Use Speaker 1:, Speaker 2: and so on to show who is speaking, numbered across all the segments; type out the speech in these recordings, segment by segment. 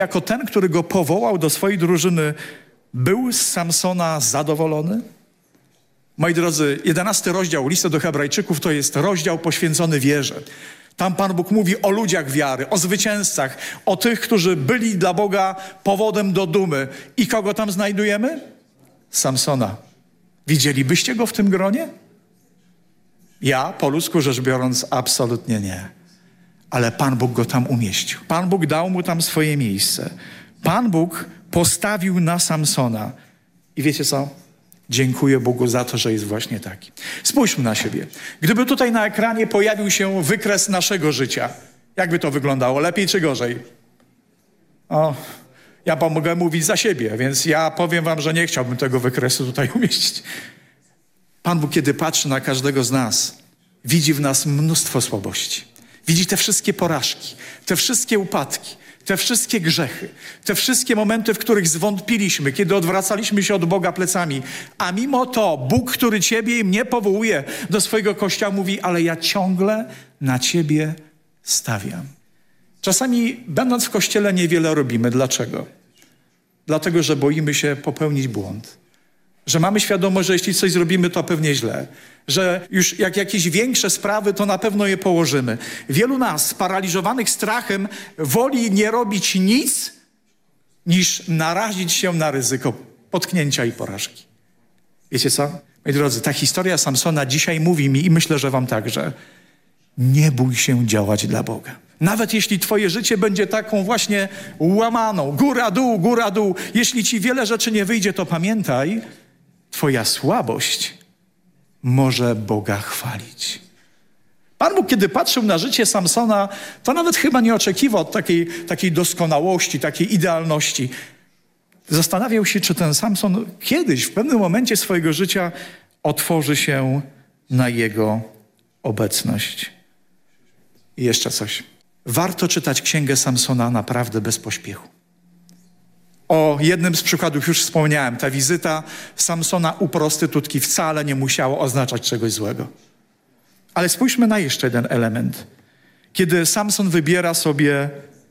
Speaker 1: jako ten, który go powołał do swojej drużyny, był z Samsona zadowolony? Moi drodzy, 11 rozdział listu do Hebrajczyków to jest rozdział poświęcony wierze. Tam Pan Bóg mówi o ludziach wiary, o zwycięzcach, o tych, którzy byli dla Boga powodem do dumy. I kogo tam znajdujemy? Samsona. Widzielibyście go w tym gronie? Ja, po ludzku rzecz biorąc, absolutnie nie. Ale Pan Bóg go tam umieścił. Pan Bóg dał mu tam swoje miejsce. Pan Bóg postawił na Samsona. I wiecie co? Dziękuję Bogu za to, że jest właśnie taki. Spójrzmy na siebie. Gdyby tutaj na ekranie pojawił się wykres naszego życia, jak by to wyglądało? Lepiej czy gorzej? Ja mogę mówić za siebie, więc ja powiem wam, że nie chciałbym tego wykresu tutaj umieścić. Pan Bóg, kiedy patrzy na każdego z nas, widzi w nas mnóstwo słabości. Widzi te wszystkie porażki, te wszystkie upadki, te wszystkie grzechy, te wszystkie momenty, w których zwątpiliśmy, kiedy odwracaliśmy się od Boga plecami. A mimo to Bóg, który ciebie i mnie powołuje do swojego Kościoła, mówi, ale ja ciągle na ciebie stawiam. Czasami, będąc w Kościele, niewiele robimy. Dlaczego? Dlatego, że boimy się popełnić błąd. Że mamy świadomość, że jeśli coś zrobimy, to pewnie źle. Że już jak jakieś większe sprawy, to na pewno je położymy. Wielu nas, sparaliżowanych strachem, woli nie robić nic, niż narazić się na ryzyko potknięcia i porażki. Wiecie co? Moi drodzy, ta historia Samsona dzisiaj mówi mi, i myślę, że wam także, nie bój się działać dla Boga. Nawet jeśli twoje życie będzie taką właśnie łamaną, góra, dół. Jeśli ci wiele rzeczy nie wyjdzie, to pamiętaj, twoja słabość może Boga chwalić. Pan Bóg, kiedy patrzył na życie Samsona, to nawet chyba nie oczekiwał takiej doskonałości, takiej idealności. Zastanawiał się, czy ten Samson kiedyś, w pewnym momencie swojego życia otworzy się na jego obecność. I jeszcze coś. Warto czytać księgę Samsona naprawdę bez pośpiechu. O jednym z przykładów już wspomniałem. Ta wizyta Samsona u prostytutki wcale nie musiała oznaczać czegoś złego. Ale spójrzmy na jeszcze jeden element. Kiedy Samson wybiera sobie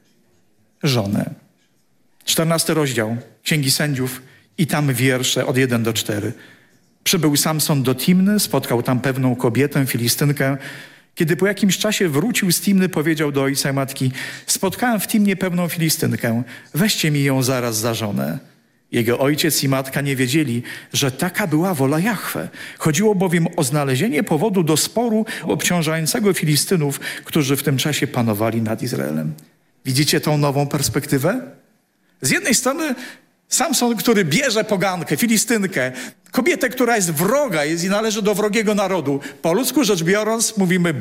Speaker 1: żonę. 14 rozdział Księgi Sędziów i tam wiersze od 1 do 4. Przybył Samson do Timny, spotkał tam pewną kobietę, Filistynkę. Kiedy po jakimś czasie wrócił z Timny, powiedział do ojca i matki, spotkałem w Timnie pewną Filistynkę, weźcie mi ją zaraz za żonę. Jego ojciec i matka nie wiedzieli, że taka była wola Jahwe. Chodziło bowiem o znalezienie powodu do sporu obciążającego Filistynów, którzy w tym czasie panowali nad Izraelem. Widzicie tą nową perspektywę? Z jednej strony Samson, który bierze pogankę, Filistynkę, kobietę, która jest wroga i należy do wrogiego narodu. Po ludzku rzecz biorąc mówimy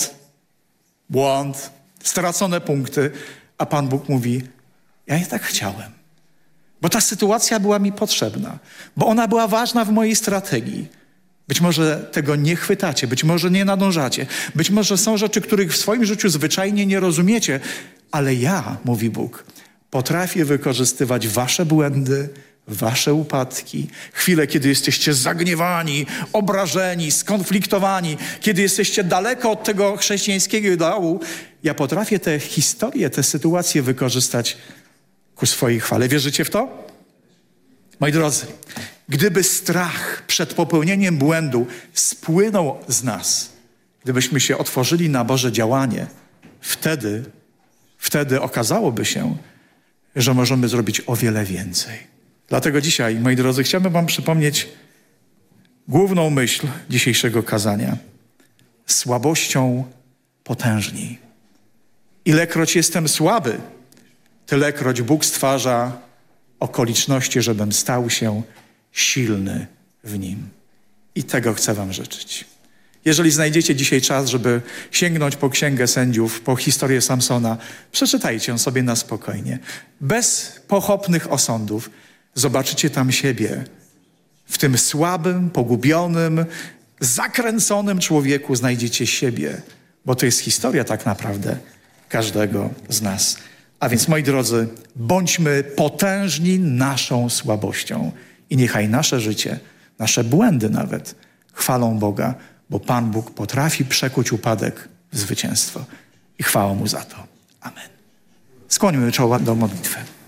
Speaker 1: błąd, stracone punkty. A Pan Bóg mówi, ja je tak chciałem. Bo ta sytuacja była mi potrzebna. Bo ona była ważna w mojej strategii. Być może tego nie chwytacie, być może nie nadążacie. Być może są rzeczy, których w swoim życiu zwyczajnie nie rozumiecie. Ale ja, mówi Bóg, potrafię wykorzystywać wasze błędy, wasze upadki, chwile, kiedy jesteście zagniewani, obrażeni, skonfliktowani, kiedy jesteście daleko od tego chrześcijańskiego ideału. Ja potrafię te historie, te sytuacje wykorzystać ku swojej chwale. Wierzycie w to? Moi drodzy, gdyby strach przed popełnieniem błędu spłynął z nas, gdybyśmy się otworzyli na Boże działanie, wtedy okazałoby się, że możemy zrobić o wiele więcej. Dlatego dzisiaj, moi drodzy, chciałbym wam przypomnieć główną myśl dzisiejszego kazania. Słabością potężni. Ilekroć jestem słaby, tylekroć Bóg stwarza okoliczności, żebym stał się silny w Nim. I tego chcę wam życzyć. Jeżeli znajdziecie dzisiaj czas, żeby sięgnąć po Księgę Sędziów, po historię Samsona, przeczytajcie ją sobie na spokojnie. Bez pochopnych osądów. Zobaczycie tam siebie. W tym słabym, pogubionym, zakręconym człowieku znajdziecie siebie. Bo to jest historia tak naprawdę każdego z nas. A więc, moi drodzy, bądźmy potężni naszą słabością. I niechaj nasze życie, nasze błędy nawet chwalą Boga, bo Pan Bóg potrafi przekuć upadek w zwycięstwo. I chwała Mu za to. Amen. Skłońmy czoła do modlitwy.